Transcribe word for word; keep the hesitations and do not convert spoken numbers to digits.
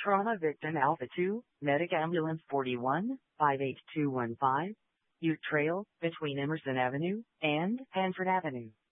Trauma Victim Alpha two, Medic Ambulance forty-one, five eight two one five, Ute Trail, between Emerson Avenue and Hanford Avenue.